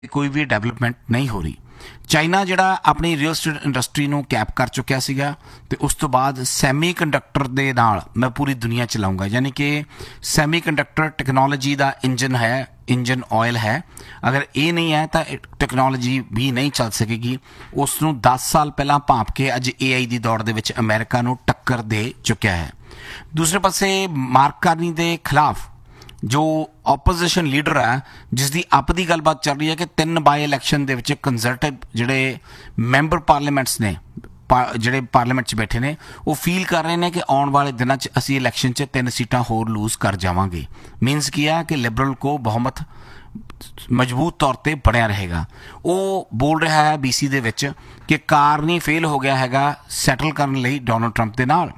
कोई भी डेवलपमेंट नहीं हो रही। ਚਾਈਨਾ ਜਿਹੜਾ ਆਪਣੀ ਰੀਅਲ ਸਟੇਟ ਇੰਡਸਟਰੀ ਨੂੰ ਕੈਪ ਕਰ ਚੁੱਕਿਆ ਸੀਗਾ ਤੇ ਉਸ ਤੋਂ ਬਾਅਦ ਸੈਮੀ ਕੰਡਕਟਰ ਦੇ ਨਾਲ ਮੈਂ ਪੂਰੀ ਦੁਨੀਆ ਚਲਾਉਂਗਾ, ਯਾਨੀ ਕਿ ਸੈਮੀ ਕੰਡਕਟਰ ਟੈਕਨੋਲੋਜੀ ਦਾ ਇੰਜਨ ਹੈ, ਇੰਜਨ ਆਇਲ ਹੈ। ਅਗਰ ਇਹ ਨਹੀਂ ਹੈ ਤਾਂ ਟੈਕਨੋਲੋਜੀ ਵੀ ਨਹੀਂ ਚੱਲ ਸਕੇਗੀ। ਉਸ ਨੂੰ 10 ਸਾਲ ਪਹਿਲਾਂ ਭਾਂਪ ਕੇ ਅੱਜ AI ਦੀ ਦੌੜ ਦੇ ਵਿੱਚ ਅਮਰੀਕਾ ਨੂੰ ਟੱਕਰ ਦੇ ਚੁੱਕਿਆ ਹੈ। ਦੂਸਰੇ ਪਾਸੇ ਮਾਰਕ ਕਾਰਨੀ ਦੇ ਖਿਲਾਫ ਜੋ ਓਪੋਜੀਸ਼ਨ ਲੀਡਰ ਹੈ, ਜਿਸ ਦੀ ਆਪਦੀ ਗੱਲਬਾਤ ਚੱਲ ਰਹੀ ਹੈ ਕਿ 3 ਬਾਈ ਇਲੈਕਸ਼ਨ ਦੇ ਵਿੱਚ ਕੰਜ਼ਰਵੇਟਿਵ ਜਿਹੜੇ ਮੈਂਬਰ ਪਾਰਲੀਮੈਂਟਸ ਨੇ, ਜਿਹੜੇ ਪਾਰਲੀਮੈਂਟ 'ਚ ਬੈਠੇ ਨੇ, ਉਹ ਫੀਲ ਕਰ ਰਹੇ ਨੇ ਕਿ ਆਉਣ ਵਾਲੇ ਦਿਨਾਂ 'ਚ ਅਸੀਂ ਇਲੈਕਸ਼ਨ 'ਚ 3 ਸੀਟਾਂ ਹੋਰ ਲੂਜ਼ ਕਰ ਜਾਵਾਂਗੇ। ਮੀਨਸ ਕੀ ਹੈ ਕਿ ਲਿਬਰਲ ਕੋ ਬਹੁਮਤ ਮਜ਼ਬੂਤ ਤੌਰ 'ਤੇ ਬਣਿਆ ਰਹੇਗਾ। ਉਹ ਬੋਲ ਰਿਹਾ ਹੈ BC ਦੇ ਵਿੱਚ ਕਿ ਕਾਰਨੀ ਫੇਲ ਹੋ ਗਿਆ ਹੈਗਾ ਸੈਟਲ ਕਰਨ ਲਈ ਡੋਨਲਡ ਟਰੰਪ ਦੇ ਨਾਲ,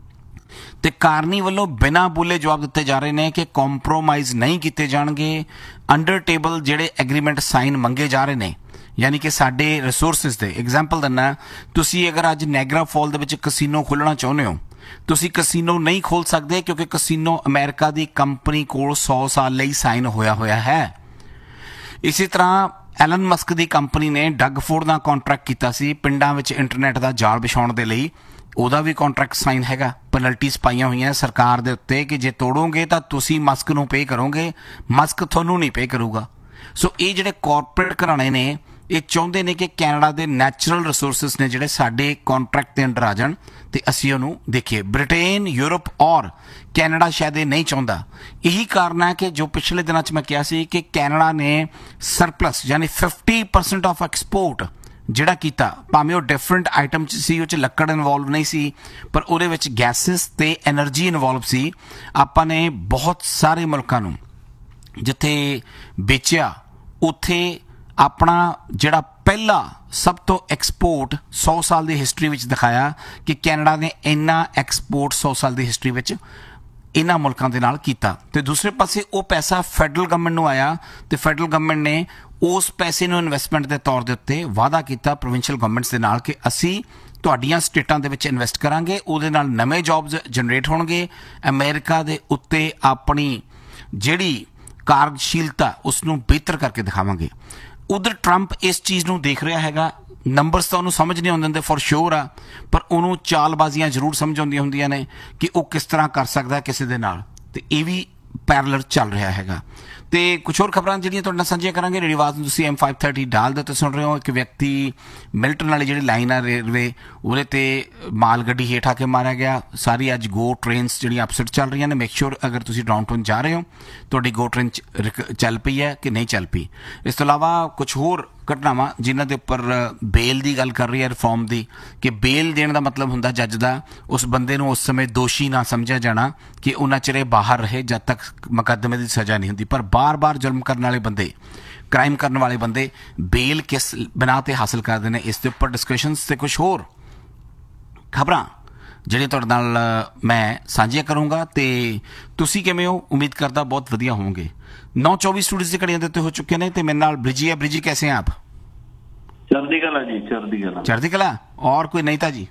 ਤੇ ਕਾਰਨੀ ਵੱਲੋਂ ਬਿਨਾਂ ਬੋਲੇ ਜਵਾਬ ਦਿੱਤੇ ਜਾ ਰਹੇ ਨੇ ਕਿ ਕੰਪਰੋਮਾਈਜ਼ ਨਹੀਂ ਕੀਤੇ ਜਾਣਗੇ। ਅੰਡਰ ਟੇਬਲ ਜਿਹੜੇ ਐਗਰੀਮੈਂਟ ਸਾਈਨ ਮੰਗੇ ਜਾ ਰਹੇ ਨੇ, ਯਾਨੀ ਕਿ ਸਾਡੇ ਰਿਸੋਰਸਿਸ ਦੇ ਐਗਜ਼ਾਮਪਲ ਦਿੰਦਾ, ਤੁਸੀਂ ਅਗਰ ਅੱਜ ਨੈਗਰਾ ਫਾਲ ਦੇ ਵਿੱਚ ਕਸੀਨੋ ਖੋਲ੍ਹਣਾ ਚਾਹੁੰਦੇ ਹੋ, ਤੁਸੀਂ ਕਸੀਨੋ ਨਹੀਂ ਖੋਲ੍ਹ ਸਕਦੇ ਕਿਉਂਕਿ ਕਸੀਨੋ ਅਮਰੀਕਾ ਦੀ ਕੰਪਨੀ ਕੋਲ 100 ਸਾਲ ਲਈ ਸਾਈਨ ਹੋਇਆ ਹੈ। ਇਸੇ ਤਰ੍ਹਾਂ ਐਲਨ ਮਸਕ ਦੀ ਕੰਪਨੀ ਨੇ ਡਗ ਫੋਰਡ ਨਾਲ ਕੰਟਰੈਕਟ ਕੀਤਾ ਸੀ ਪਿੰਡਾਂ ਵਿੱਚ ਇੰਟਰਨੈਟ ਦਾ ਜਾਲ ਵਿਛਾਉਣ ਦੇ ਲਈ, ਉਹਦਾ ਵੀ ਕੰਟਰੈਕਟ ਸਾਈਨ ਹੈਗਾ। ਪੈਨਲਟੀਜ਼ ਪਾਈਆਂ ਹੋਈਆਂ ਸਰਕਾਰ ਦੇ ਉੱਤੇ ਕਿ ਜੇ ਤੋੜੋਗੇ ਤਾਂ ਤੁਸੀਂ ਮਸਕ ਨੂੰ ਪੇ ਕਰੋਗੇ, ਮਸਕ ਤੁਹਾਨੂੰ ਨਹੀਂ ਪੇ ਕਰੂਗਾ। ਸੋ ਇਹ ਜਿਹੜੇ ਕਾਰਪੋਰੇਟ ਘਰਾਣੇ ਨੇ, ਇਹ ਚਾਹੁੰਦੇ ਨੇ ਕਿ ਕੈਨੇਡਾ ਦੇ ਨੈਚੁਰਲ ਰਿਸੋਰਸਿਸ ਨੇ ਜਿਹੜੇ ਸਾਡੇ ਕੰਟਰੈਕਟ ਦੇ ਅੰਡਰ ਆ ਜਾਣ ਤੇ ਅਸੀਂ ਉਹਨੂੰ ਦੇਖੀਏ। ਬ੍ਰਿਟੇਨ, ਯੂਰਪ ਔਰ ਕੈਨੇਡਾ ਸ਼ਾਇਦ ਇਹ ਨਹੀਂ ਚਾਹੁੰਦਾ। ਇਹੀ ਕਾਰਨ ਹੈ ਕਿ ਜੋ ਪਿਛਲੇ ਦਿਨਾਂ 'ਚ ਮੈਂ ਕਿਹਾ ਸੀ ਕਿ ਕੈਨੇਡਾ ਨੇ ਸਰਪਲਸ ਯਾਨੀ 50% ਆਫ ਐਕਸਪੋਰਟ ਜਿਹੜਾ ਕੀਤਾ, ਭਾਵੇਂ ਉਹ ਡਿਫਰੈਂਟ ਆਈਟਮ 'ਚ ਸੀ, ਉਹ 'ਚ ਲੱਕੜ ਇਨਵੋਲਵ ਨਹੀਂ ਸੀ, ਪਰ ਉਹਦੇ ਵਿੱਚ ਗੈਸਿਸ ਤੇ ਐਨਰਜੀ ਇਨਵੋਲਵ ਸੀ। ਆਪਾਂ ਨੇ ਬਹੁਤ ਸਾਰੇ ਮੁਲਕਾਂ ਨੂੰ ਜਿੱਥੇ ਵੇਚਿਆ, ਉੱਥੇ ਆਪਣਾ ਜਿਹੜਾ ਪਹਿਲਾ ਸਭ ਤੋਂ ਐਕਸਪੋਰਟ 100 ਸਾਲ ਦੀ ਹਿਸਟਰੀ ਵਿੱਚ ਦਿਖਾਇਆ ਕਿ ਕੈਨੇਡਾ ਨੇ ਇੰਨਾ ਐਕਸਪੋਰਟ 100 ਸਾਲ ਦੀ ਹਿਸਟਰੀ ਵਿੱਚ ਇਹਨਾਂ ਮੁਲਕਾਂ ਦੇ ਨਾਲ ਕੀਤਾ। ਤੇ ਦੂਸਰੇ ਪਾਸੇ ਉਹ ਪੈਸਾ ਫੈਡਰਲ ਗਵਰਨਮੈਂਟ ਨੂੰ ਆਇਆ ਤੇ ਫੈਡਰਲ ਗਵਰਨਮੈਂਟ ਨੇ ਉਸ ਪੈਸੇ ਨੂੰ ਇਨਵੈਸਟਮੈਂਟ ਦੇ ਤੌਰ ਦੇ ਉੱਤੇ ਵਾਅਦਾ ਕੀਤਾ ਪ੍ਰੋਵਿੰਸ਼ੀਅਲ ਗਵਰਨਮੈਂਟਸ ਦੇ ਨਾਲ ਕਿ ਅਸੀਂ ਤੁਹਾਡੀਆਂ ਸਟੇਟਾਂ ਦੇ ਵਿੱਚ ਇਨਵੈਸਟ ਕਰਾਂਗੇ, ਉਹਦੇ ਨਾਲ ਨਵੇਂ ਜੌਬਸ ਜਨਰੇਟ ਹੋਣਗੇ, ਅਮਰੀਕਾ ਦੇ ਉੱਤੇ ਆਪਣੀ ਜਿਹੜੀ ਕਾਰਜਸ਼ੀਲਤਾ ਉਸ ਨੂੰ ਬਿਹਤਰ ਕਰਕੇ ਦਿਖਾਵਾਂਗੇ। ਉਧਰ ਟਰੰਪ ਇਸ ਚੀਜ਼ ਨੂੰ ਦੇਖ ਰਿਹਾ ਹੈਗਾ। ਨੰਬਰਸ ਤਾਂ ਉਹਨੂੰ ਸਮਝ ਨਹੀਂ ਆਉਂਦੇ ਫॉर ਸ਼ੋਰ ਆ, ਪਰ ਉਹਨੂੰ ਚਾਲਬਾਜ਼ੀਆਂ ਜ਼ਰੂਰ ਸਮਝ ਆਉਂਦੀਆਂ ਹੁੰਦੀਆਂ ਨੇ ਕਿ ਉਹ ਕਿਸ ਤਰ੍ਹਾਂ ਕਰ ਸਕਦਾ ਕਿਸੇ ਦੇ ਨਾਲ, ਤੇ ਇਹ ਵੀ ਪੈਰਲਲ ਚੱਲ ਰਿਹਾ ਹੈਗਾ। ਤੇ ਕੁਛ ਹੋਰ ਖਬਰਾਂ ਜਿਹੜੀਆਂ ਤੁਹਾਡੇ ਨਾਲ ਸਾਂਝੀਆਂ ਕਰਾਂਗੇ। ਰੇਡੀਓ ਆਵਾਜ਼ ਨੂੰ ਤੁਸੀਂ M530 ਡਾਲ ਦੇ ਉੱਤੇ ਸੁਣ ਰਹੇ ਹੋ। ਇੱਕ ਵਿਅਕਤੀ ਮਿਲਟਨ ਵਾਲੀ ਜਿਹੜੀ ਲਾਈਨ ਆ ਰੇਲਵੇ, ਉਹਦੇ ਤੇ ਮਾਲ ਗੱਡੀ ਹੇਠ ਆ ਕੇ ਮਾਰਿਆ ਗਿਆ। ਸਾਰੀ ਅੱਜ ਗੋ ਟ੍ਰੇਨਸ ਜਿਹੜੀਆਂ ਅਪਸੈਟ ਚੱਲ ਰਹੀਆਂ ਨੇ। ਮੇਕ ਸ਼ੋਰ ਅਗਰ ਤੁਸੀਂ ਡਾਊਨਟਾਊਨ ਜਾ ਰਹੇ ਹੋ ਤੁਹਾਡੀ ਗੋ ਟ੍ਰੇਨ ਚੱਲ ਪਈ ਹੈ ਕਿ ਨਹੀਂ ਚੱਲ ਪਈ। ਇਸ ਤੋਂ ਇਲਾਵਾ ਕੁਛ ਹੋਰ ਘਟਨਾਵਾਂ ਜਿਨ੍ਹਾਂ ਦੇ ਉੱਪਰ ਬੇਲ ਦੀ ਗੱਲ ਕਰ ਰਹੀ ਹੈ ਰਿਫਾਰਮ ਦੀ, ਕਿ ਬੇਲ ਦੇਣ ਦਾ ਮਤਲਬ ਹੁੰਦਾ ਜੱਜ ਦਾ ਉਸ ਬੰਦੇ ਨੂੰ ਉਸ ਸਮੇਂ ਦੋਸ਼ੀ ਨਾ ਸਮਝਿਆ ਜਾਣਾ ਕਿ ਉਹਨਾਂ ਚਿਰ ਬਾਹਰ ਰਹੇ ਜਦ ਤੱਕ ਮੁਕੱਦਮੇ ਦੀ ਸਜ਼ਾ ਨਹੀਂ ਹੁੰਦੀ। ਪਰ ਬਾਰ-ਬਾਰ ਜ਼ੁਲਮ ਕਰਨ ਵਾਲੇ ਬੰਦੇ, ਕ੍ਰਾਈਮ ਕਰਨ ਵਾਲੇ ਬੰਦੇ ਬੇਲ ਕਿਸ ਬਿਨਾਂ 'ਤੇ ਹਾਸਲ ਕਰਦੇ ਨੇ, ਇਸ ਦੇ ਉੱਪਰ ਡਿਸਕਸ਼ਨਸ ਤੇ ਕੁਛ ਹੋਰ ਖਬਰਾਂ ਜਿਹੜੀਆਂ ਤੁਹਾਡੇ ਨਾਲ ਮੈਂ ਸਾਂਝੀਆਂ ਕਰੂੰਗਾ। ਤੇ ਤੁਸੀਂ ਕਿਵੇਂ ਹੋ? ਉਮੀਦ ਕਰਦਾ ਬਹੁਤ ਵਧੀਆ ਹੋਵੋਗੇ। 9:24 स्टूडियो की घड़ियां देते हो चुके हैं। तो मेरे नाल ब्रिजी है। ब्रिजी कैसे हैं आप? चढ़ती कला जी, चढ़ती कला। चढ़ती कला। और कोई नहीं था जी?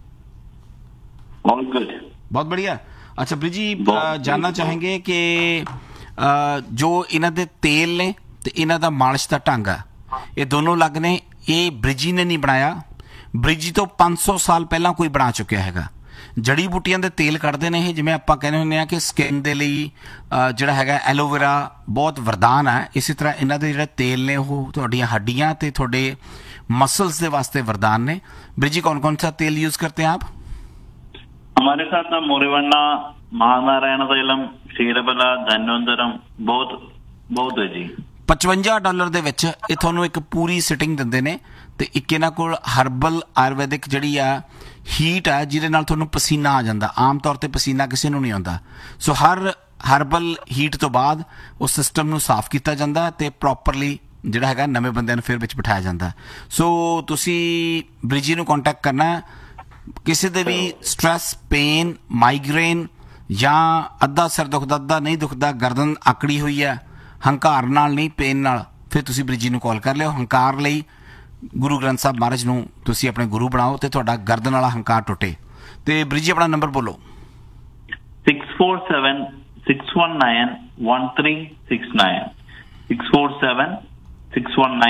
ऑल गुड, बहुत बढ़िया। अच्छा ब्रिजी, जानना चाहेंगे कि जो इन्हां दे तेल ने ते इन्हां दा मालिश दा ढंग है, ये दोनों अलग ने। ये ब्रिजी ने नहीं बनाया, ब्रिजी तो 500 साल पहला कोई बना चुकिया हैगा। जड़ी बूटियां दे तेल कढ़दे ने ਇਹ, ਜਿਵੇਂ ਆਪਾਂ ਕਹਿੰਦੇ ਹੁੰਦੇ ਆ ਕਿ ਸਕਿਨ ਦੇ ਲਈ ਜਿਹੜਾ ਹੈਗਾ ਐਲੋਵੇਰਾ ਬਹੁਤ ਵਰਦਾਨ ਹੈ, ਇਸੇ ਤਰ੍ਹਾਂ ਇਹਨਾਂ ਦੇ ਜਿਹੜੇ ਤੇਲ ਨੇ ਉਹ ਤੁਹਾਡੀਆਂ ਹੱਡੀਆਂ ਤੇ ਤੁਹਾਡੇ मसल्स ਦੇ ਵਾਸਤੇ वरदान ने। ब्रिजी कौन कौन सा तेल यूज करते हैं आप? हमारे साथ ना मोरेवन्ना, महानारायण तैलम, क्षीरबला, धन्वंतरम बहुत बहुत है जी। $55 ਦੇ ਵਿੱਚ ਇਹ ਤੁਹਾਨੂੰ ਇੱਕ ਪੂਰੀ ਸਿਟਿੰਗ ਦਿੰਦੇ ਨੇ ਤੇ ਇੱਕ ਇਹਨਾਂ ਕੋਲ ਹਰਬਲ ਆਯੁਰਵੈਦਿਕ ਜਿਹੜੀ ਆ ਹੀਟ ਆ ਜਿਹਦੇ ਨਾਲ ਤੁਹਾਨੂੰ ਪਸੀਨਾ ਆ ਜਾਂਦਾ। ਆਮ ਤੌਰ ਤੇ ਪਸੀਨਾ ਕਿਸੇ ਨੂੰ ਨਹੀਂ ਆਉਂਦਾ। ਸੋ ਹਰ ਹਰਬਲ ਹੀਟ ਤੋਂ ਬਾਅਦ ਉਸ ਸਿਸਟਮ ਨੂੰ ਸਾਫ਼ ਕੀਤਾ ਜਾਂਦਾ ਤੇ ਪ੍ਰੋਪਰਲੀ ਜਿਹੜਾ ਹੈਗਾ ਨਵੇਂ ਬੰਦਿਆਂ ਨੂੰ ਫਿਰ ਵਿੱਚ ਬਿਠਾਇਆ ਜਾਂਦਾ। ਸੋ ਤੁਸੀਂ ਬ੍ਰਿਜੀ ਨੂੰ ਕੰਟੈਕਟ ਕਰਨਾ ਕਿਸੇ ਦੇ ਵੀ ਸਟ੍ਰੈਸ, ਪੇਨ, ਮਾਈਗ੍ਰੇਨ ਜਾਂ ਅੱਧਾ ਸਿਰ ਦੁਖਦਾ ਅੱਧਾ ਨਹੀਂ ਦੁਖਦਾ, ਗਰਦਨ ਆਕੜੀ ਹੋਈ ਹੈ, ਹੰਕਾਰ ਨਾਲ ਨਹੀਂ ਪੇਨ ਨਾਲ, ਫਿਰ ਤੁਸੀਂ ਬ੍ਰਿਜੀ ਨੂੰ ਕਾਲ ਕਰ ਲਿਓ। ਹੰਕਾਰ ਲਈ ਗੁਰੂ ਗ੍ਰੰਥ ਸਾਹਿਬ ਮਹਾਰਾਜ ਨੂੰ ਤੁਸੀਂ ਆਪਣੇ ਗੁਰੂ ਬਣਾਓ ਤੇ ਤੁਹਾਡਾ ਗਰਦਨ ਵਾਲਾ ਹੰਕਾਰ ਟੁੱਟੇ। ਤੇ ਬ੍ਰਿਜੀ ਆਪਣਾ ਨੰਬਰ ਬੋਲੋ। 647 619 1369 647 619